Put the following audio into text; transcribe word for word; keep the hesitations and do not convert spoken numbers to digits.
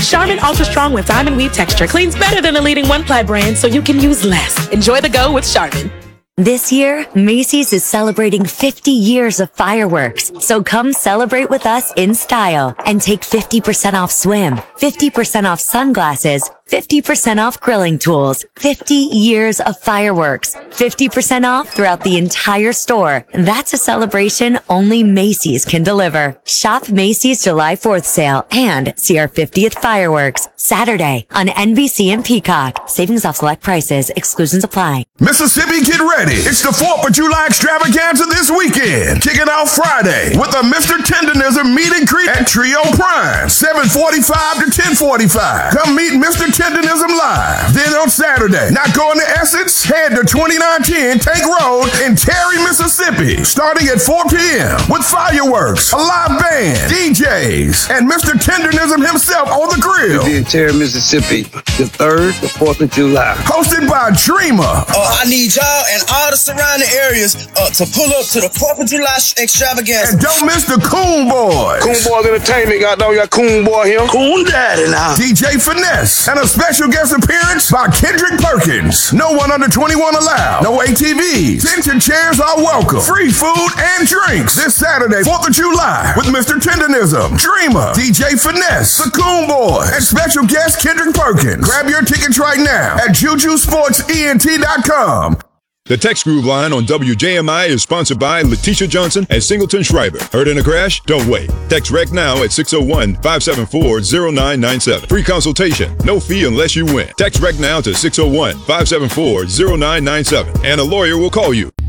Charmin Ultra Strong with diamond weave texture cleans better than the leading one-ply brand, so you can use less. Enjoy the go with Charmin. This year, Macy's is celebrating fifty years of fireworks. So come celebrate with us in style and take fifty percent off swim, fifty percent off sunglasses, fifty percent off grilling tools, fifty years of fireworks, fifty percent off throughout the entire store. That's a celebration only Macy's can deliver. Shop Macy's July fourth sale and see our fiftieth fireworks Saturday on N B C and Peacock. Savings off select prices. Exclusions apply. Mississippi, get ready. It's the fourth of July extravaganza this weekend. Kicking off Friday with a Mister Tendenism meet and greet at Trio Prime, seven forty-five to ten forty-five. Come meet Mister Tendenism live. Then on Saturday, not going to Essence? Head to twenty-nine ten Tank Road in Terry, Mississippi, starting at four p.m. with fireworks, a live band, D Js, and Mister Tendenism himself on the grill. In Terry, Mississippi, the third, the fourth of July. Hosted by Dreamer. Uh, I need y'all and all the surrounding areas uh, to pull up to the fourth of July extravaganza. And don't miss the Coon Boys. Coon Boys Entertainment, got know you got Coon Boy here. Coon Daddy now. D J Finesse. And a special guest appearance by Kendrick Perkins. No one under twenty-one allowed. No A T Vs. Tension chairs are welcome. Free food and drinks. This Saturday, fourth of July, with Mister Tendenism, Dreamer, D J Finesse, the Coon Boys, and special guest Kendrick Perkins. Grab your tickets right now at juju sports e n t dot com. The Text Groove line on W J M I is sponsored by Letitia Johnson and Singleton Schreiber. Heard in a crash? Don't wait. Text R E C now at six oh one, five seven four, oh nine nine seven. Free consultation. No fee unless you win. Text R E C now to six oh one, five seven four, oh nine nine seven and a lawyer will call you.